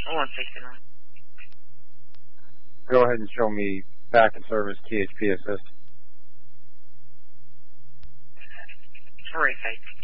169. Go ahead and show me back in service THP assist. Terrific.